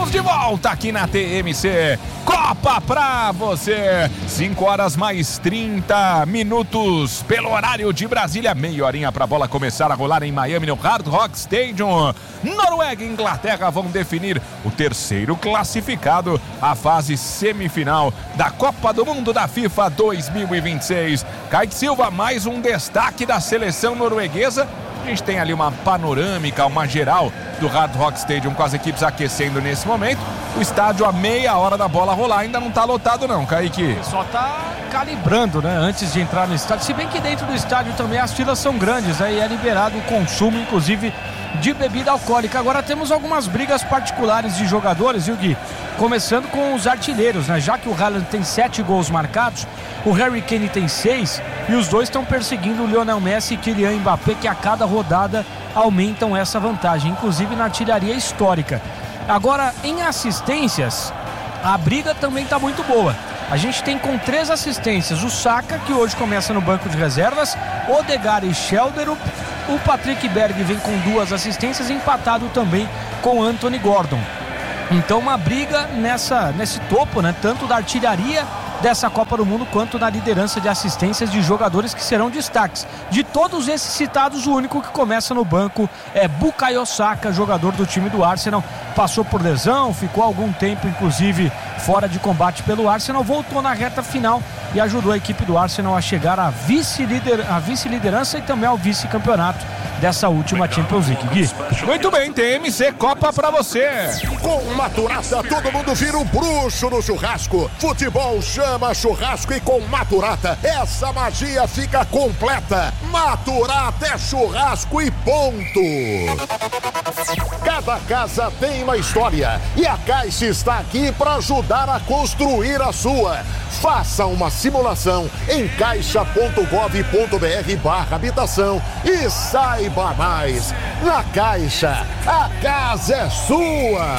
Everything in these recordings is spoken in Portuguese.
Estamos de volta aqui na TMC. Copa pra você. 5h mais 30 pelo horário de Brasília. Meia horinha pra bola começar a rolar em Miami, no Hard Rock Stadium. Noruega e Inglaterra vão definir o terceiro classificado à fase semifinal da Copa do Mundo da FIFA 2026. Kaique Silva, mais um destaque da seleção norueguesa. A gente tem ali uma panorâmica, uma geral do Hard Rock Stadium com as equipes aquecendo nesse momento. O estádio, a meia hora da bola rolar, ainda não tá lotado não, Kaique. Só tá calibrando, né, antes de entrar no estádio. Se bem que dentro do estádio também as filas são grandes, aí é liberado o consumo, inclusive, de bebida alcoólica. Agora temos algumas brigas particulares de jogadores, viu, Gui? Começando com os artilheiros, né? Já que o Haaland tem 7 gols marcados, o Harry Kane tem 6 e os dois estão perseguindo o Lionel Messi e Kylian Mbappé, que a cada rodada aumentam essa vantagem, inclusive na artilharia histórica. Agora, em assistências, a briga também está muito boa. A gente tem com 3 assistências o Saka, que hoje começa no banco de reservas, Odegaard e Schelderup. O Patrick Berg vem com 2 assistências, empatado também com Anthony Gordon. Então uma briga nesse topo, né? Tanto da artilharia dessa Copa do Mundo quanto na liderança de assistências de jogadores que serão destaques. De todos esses citados, o único que começa no banco é Bukayo Saka, jogador do time do Arsenal. Passou por lesão, ficou algum tempo inclusive fora de combate pelo Arsenal, voltou na reta final e ajudou a equipe do Arsenal a chegar à vice-liderança e também ao vice-campeonato dessa última Champions League. Gui. Muito bem, TMC Copa pra você. Com Maturata, todo mundo vira um bruxo no churrasco. Futebol chama churrasco e com Maturata, essa magia fica completa. Maturata é churrasco e ponto. Cada casa tem uma história e a Caixa está aqui para ajudar a construir a sua. Faça uma simulação em caixa.gov.br/habitação e saiba mais. Na Caixa, a casa é sua.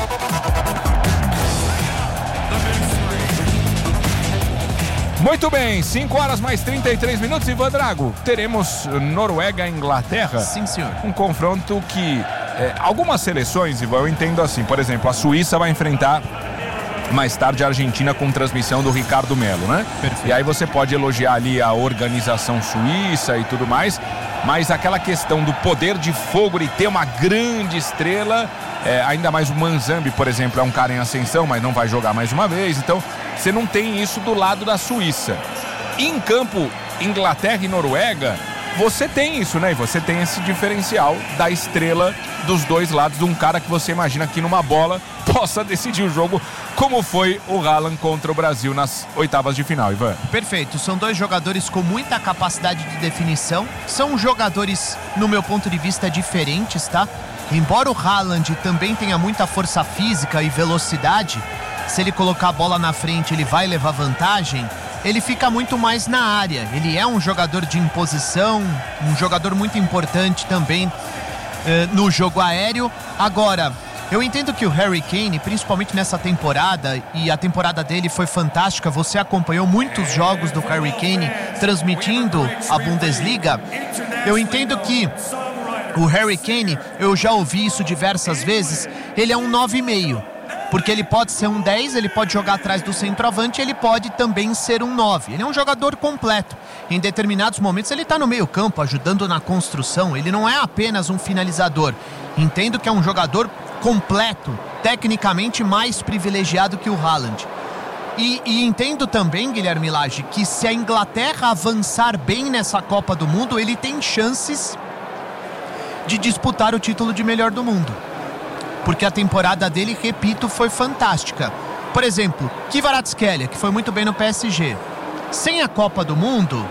Muito bem, 5h mais 33 Ivan Drago, teremos Noruega e Inglaterra. Sim, senhor. Um confronto que algumas seleções, Ivan, eu entendo assim, por exemplo, a Suíça vai enfrentar mais tarde a Argentina com transmissão do Ricardo Melo, né? Perfeito. E aí você pode elogiar ali a organização suíça e tudo mais, mas aquela questão do poder de fogo e ter uma grande estrela, ainda mais o Manzambi, por exemplo, é um cara em ascensão, mas não vai jogar mais uma vez, então você não tem isso do lado da Suíça. Em campo, Inglaterra e Noruega, você tem isso, né? E você tem esse diferencial da estrela dos dois lados, de um cara que você imagina que numa bola possa decidir o jogo, como foi o Haaland contra o Brasil nas oitavas de final, Ivan. Perfeito, são dois jogadores com muita capacidade de definição, são jogadores, no meu ponto de vista, diferentes, tá? Embora o Haaland também tenha muita força física e velocidade, se ele colocar a bola na frente, ele vai levar vantagem. Ele fica muito mais na área. Ele é um jogador de imposição, um jogador muito importante também no jogo aéreo. Agora, eu entendo que o Harry Kane, principalmente nessa temporada, e a temporada dele foi fantástica, você acompanhou muitos jogos do Harry Kane transmitindo a Bundesliga. Eu entendo que o Harry Kane, eu já ouvi isso diversas vezes, ele é um 9,5. Porque ele pode ser um 10, ele pode jogar atrás do centroavante, ele pode também ser um 9. Ele é um jogador completo. Em determinados momentos ele está no meio campo, ajudando na construção. Ele não é apenas um finalizador. Entendo que é um jogador completo, tecnicamente mais privilegiado que o Haaland. E entendo também, Guilherme Lage, que se a Inglaterra avançar bem nessa Copa do Mundo, ele tem chances de disputar o título de melhor do mundo. Porque a temporada dele, repito, foi fantástica. Por exemplo, Kvaratskhelia, que foi muito bem no PSG. Sem a Copa do Mundo,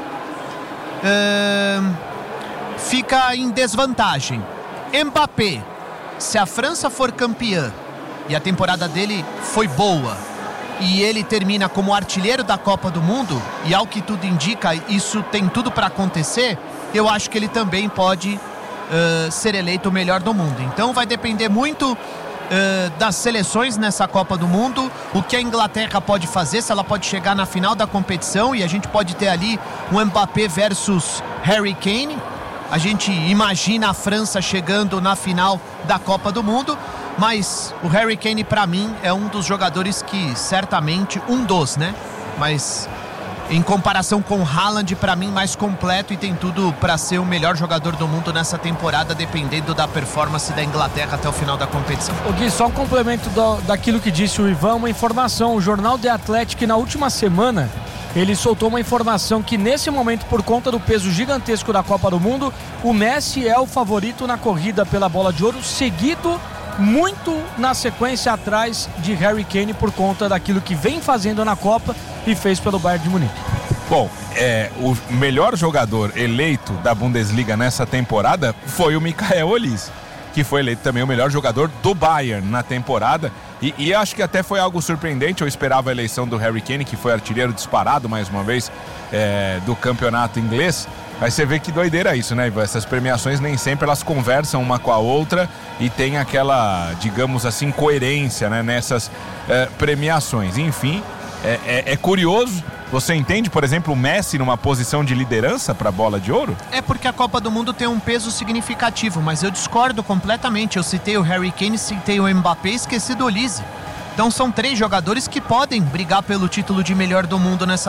fica em desvantagem. Mbappé, se a França for campeã e a temporada dele foi boa, e ele termina como artilheiro da Copa do Mundo, e ao que tudo indica, isso tem tudo para acontecer, eu acho que ele também pode ser eleito o melhor do mundo. Então vai depender muito das seleções nessa Copa do Mundo, o que a Inglaterra pode fazer, se ela pode chegar na final da competição, e a gente pode ter ali um Mbappé versus Harry Kane. A gente imagina a França chegando na final da Copa do Mundo, Mas o Harry Kane, para mim, é um dos jogadores que certamente, né? Mas em comparação com o Haaland, para mim, mais completo e tem tudo para ser o melhor jogador do mundo nessa temporada, dependendo da performance da Inglaterra até o final da competição. O Gui, só um complemento daquilo que disse o Ivan, uma informação. O jornal The Athletic, na última semana, ele soltou uma informação que nesse momento, por conta do peso gigantesco da Copa do Mundo, o Messi é o favorito na corrida pela Bola de Ouro, seguido muito na sequência atrás de Harry Kane por conta daquilo que vem fazendo na Copa e fez pelo Bayern de Munique. Bom, o melhor jogador eleito da Bundesliga nessa temporada foi o Michael Olise, que foi eleito também o melhor jogador do Bayern na temporada. E acho que até foi algo surpreendente. Eu esperava a eleição do Harry Kane, que foi artilheiro disparado mais uma vez do campeonato inglês. Mas você vê que doideira isso, né, Ivan? Essas premiações nem sempre elas conversam uma com a outra e tem aquela, digamos assim, coerência, né, nessas premiações. Enfim, é curioso. Você entende, por exemplo, o Messi numa posição de liderança para a Bola de Ouro? É porque a Copa do Mundo tem um peso significativo, mas eu discordo completamente. Eu citei o Harry Kane, citei o Mbappé e esqueci do Olise. Então são 3 jogadores que podem brigar pelo título de melhor do mundo nessa